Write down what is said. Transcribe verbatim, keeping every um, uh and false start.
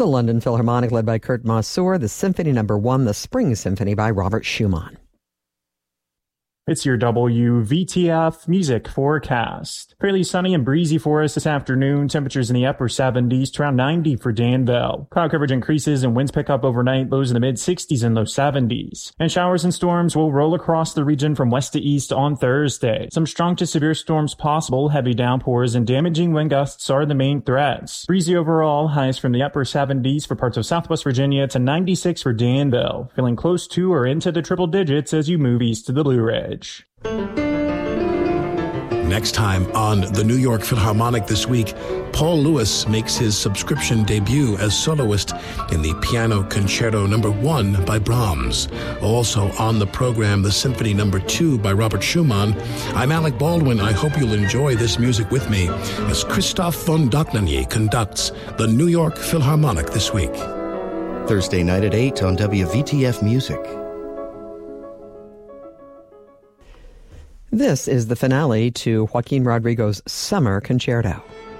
the London Philharmonic, led by Kurt Masur, the Symphony Number One, the Spring Symphony by Robert Schumann. It's your W V T F music forecast. Fairly sunny and breezy for us this afternoon. Temperatures in the upper seventies to around ninety for Danville. Cloud coverage increases and winds pick up overnight, lows in the mid sixties and low seventies. And showers and storms will roll across the region from west to east on Thursday. Some strong to severe storms possible, heavy downpours and damaging wind gusts are the main threats. Breezy overall, highs from the upper seventies for parts of southwest Virginia to ninety-six for Danville. Feeling close to or into the triple digits as you move east to the Blue Ridge. Next time on the New York Philharmonic this week, Paul Lewis makes his subscription debut as soloist in the Piano Concerto Number One by Brahms. Also on the program, the Symphony Number Two by Robert Schumann. I'm Alec Baldwin. I hope you'll enjoy this music with me as Christoph von Dohnanyi conducts the New York Philharmonic this week. Thursday night at eight on W V T F Music. This is the finale to Joaquin Rodrigo's Summer Concerto.